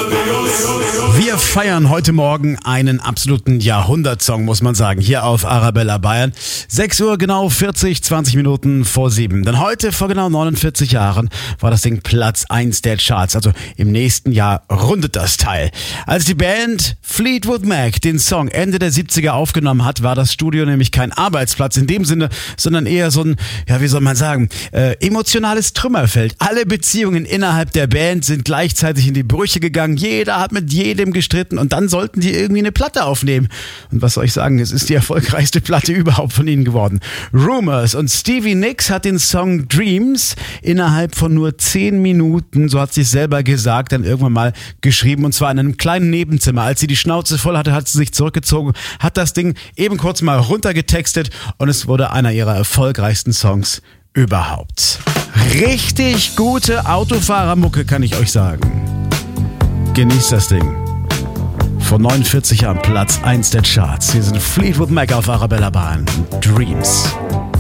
Wir feiern heute Morgen einen absoluten Jahrhundertsong, muss man sagen, hier auf Arabella Bayern. 6 Uhr genau 20 Minuten vor 7. Denn heute, vor genau 49 Jahren, war das Ding Platz 1 der Charts. Also im nächsten Jahr rundet das Teil. Als die Band Fleetwood Mac den Song Ende der 70er aufgenommen hat, war das Studio nämlich kein Arbeitsplatz in dem Sinne, sondern eher so ein, ja wie soll man sagen, emotionales Trümmerfeld. Alle Beziehungen innerhalb der Band sind gleichzeitig in die Brüche gegangen. Jeder hat mit jedem gestritten und dann sollten die irgendwie eine Platte aufnehmen. Und was soll ich sagen, es ist die erfolgreichste Platte überhaupt von ihnen geworden. Rumours und Stevie Nicks hat den Song Dreams innerhalb von nur 10 Minuten, so hat sie es selber gesagt, dann irgendwann mal geschrieben, und zwar in einem kleinen Nebenzimmer. Als sie die Schnauze voll hatte, hat sie sich zurückgezogen, hat das Ding eben kurz mal runtergetextet und es wurde einer ihrer erfolgreichsten Songs überhaupt. Richtig gute Autofahrermucke, kann ich euch sagen. Genießt das Ding. Vor 49 Jahren Platz 1 der Charts. Hier sind Fleetwood Mac auf Arabella Bayern. Dreams.